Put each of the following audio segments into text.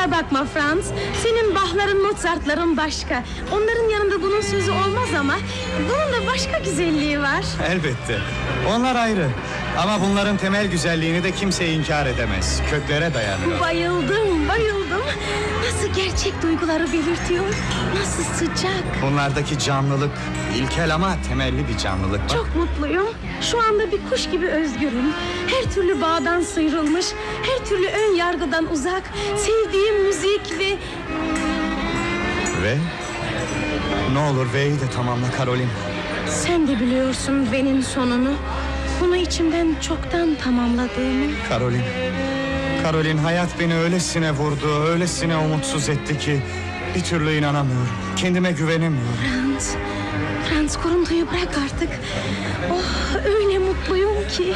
Kusura bakma Franz. Senin Bach'ların, Mozart'ların başka. Onların yanında bunun sözü olmaz ama bunun da başka güzelliği var. Elbette. Onlar ayrı. Ama bunların temel güzelliğini de kimse inkar edemez. Köklere dayanıyor. Bayıldım, bayıldım. Nasıl gerçek duyguları belirtiyor. Nasıl sıcak. Bunlardaki canlılık ilkel ama temelli bir canlılık var. Çok mutluyum. Şu anda bir kuş gibi özgürüm. Her türlü bağdan sıyrılmış, her türlü ön yargıdan uzak. Sevdiğim müzik ve... Ve? Ne olur V'yi de tamamla Karolin. Sen de biliyorsun V'nin sonunu. Bunu içimden çoktan tamamladığımı. Karolin. Karolin, hayat beni öylesine vurdu, öylesine umutsuz etti ki bir türlü inanamıyorum. Kendime güvenemiyorum. Franz, kuruntuyu bırak artık. Oh, öyle mutluyum ki.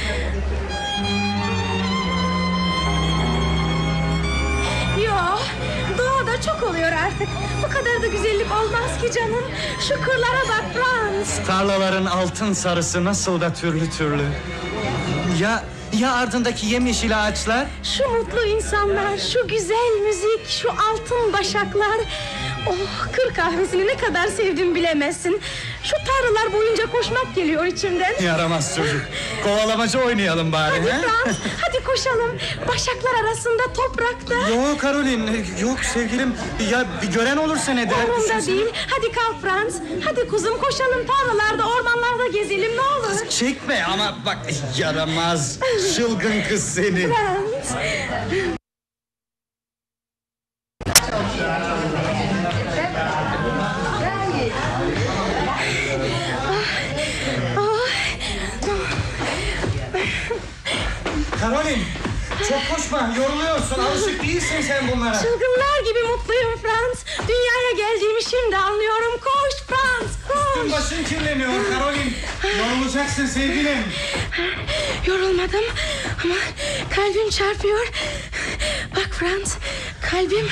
Yo, doğada çok oluyor artık. Bu kadar da güzellik olmaz ki canım. Şu kırlara bak Franz. Tarlaların altın sarısı nasıl da türlü türlü. Ya ardındaki yemyeşil ağaçlar? Şu mutlu insanlar, şu güzel müzik, şu altın başaklar. Oh, kır kahvesini ne kadar sevdim bilemezsin. Şu tarlalar boyunca koşmak geliyor içimden. Yaramaz çocuk. Kovalamacı oynayalım bari. Hadi Franz, hadi koşalım. Başaklar arasında, toprakta. Yok Karolin, yok sevgilim. Ya bir gören olursa ne der? Umurumda değil. Hadi kalk Franz. Hadi kuzum, koşalım tarlalarda, ormanlarda gezelim, ne olur. Çekme ama bak, yaramaz. Çılgın kız seni. Franz. Karolin, çok koşma, yoruluyorsun. Alışık değilsin sen bunlara. Çılgınlar gibi mutluyum Franz. Dünyaya geldiğimi şimdi anlıyorum. Koş Franz, koş. Üstün başın kirleniyor Karolin. Yorulacaksın sevgilim. Yorulmadım ama kalbim çarpıyor. Bak Franz, kalbim.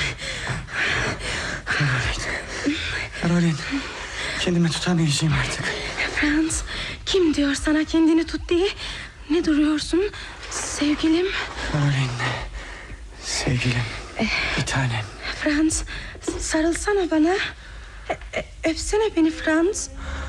Karolin, kendimi tutamayacağım artık. Franz, kim diyor sana kendini tut diye? Ne duruyorsun sevgilim? Karolin, sevgilim, bir tanem. Franz, sarılsana bana. Öpsene beni Franz.